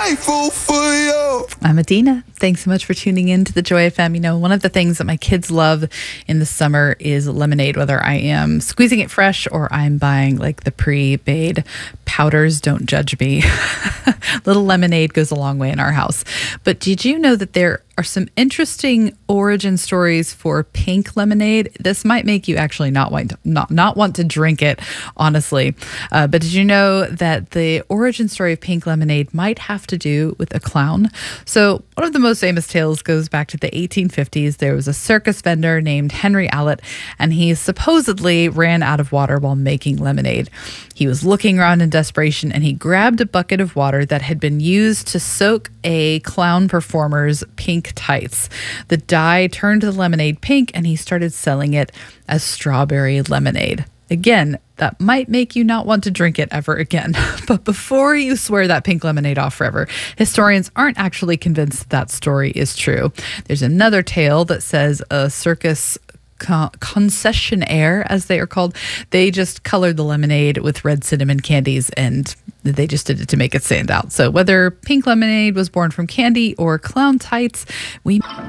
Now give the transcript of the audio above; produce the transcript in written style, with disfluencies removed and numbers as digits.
grateful for you. I'm Adina. Thanks so much for tuning in to the Joy FM. You know, one of the things that my kids love in the summer is lemonade, whether I am squeezing it fresh or I'm buying like the pre-made powders. Don't judge me. Little lemonade goes a long way in our house. But did you know that there are some interesting origin stories for pink lemonade? This might make you actually not want to drink it, honestly. But did you know that the origin story of pink lemonade might have to do with a clown? So one of the most famous tales goes back to the 1850s. There was a circus vendor named Henry Allett, and he supposedly ran out of water while making lemonade. He was looking around in desperation, and he grabbed a bucket of water that had been used to soak a clown performer's pink tights. The dye turned the lemonade pink, and he started selling it as strawberry lemonade. Again, that might make you not want to drink it ever again. But before you swear that pink lemonade off forever, historians aren't actually convinced that story is true. There's another tale that says a circus concessionaire, as they are called, they just colored the lemonade with red cinnamon candies, and they just did it to make it stand out. So whether pink lemonade was born from candy or clown tights, we